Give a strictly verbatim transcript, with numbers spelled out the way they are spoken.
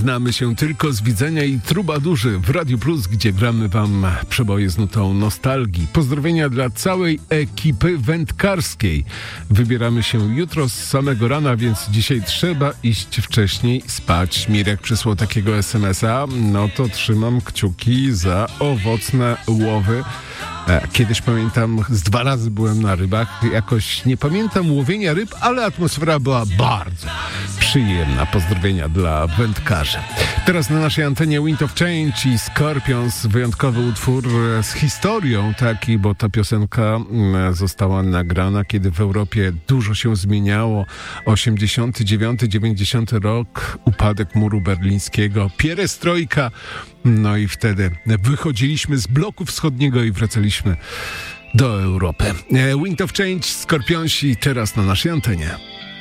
Znamy się tylko z widzenia i trubadurzy w Radiu Plus, gdzie gramy wam przeboje z nutą nostalgii. Pozdrowienia dla całej ekipy wędkarskiej. Wybieramy się jutro z samego rana, więc dzisiaj trzeba iść wcześniej spać. Mirek przysłał takiego es em es a. No to trzymam kciuki za owocne łowy. Kiedyś pamiętam, z dwa razy byłem na rybach. Jakoś nie pamiętam łowienia ryb, ale atmosfera była bardzo przyjemna. Pozdrowienia dla wędkarzy. Teraz na naszej antenie Wind of Change i Scorpions. Wyjątkowy utwór z historią taki, bo ta piosenka została nagrana, kiedy w Europie dużo się zmieniało. osiemdziesiąty dziewiąty dziewięćdziesiąty rok, upadek muru berlińskiego, pierestrojka. No i wtedy wychodziliśmy z bloku wschodniego i wracaliśmy do Europy. Wind of Change, Skorpionsi, teraz na naszej antenie.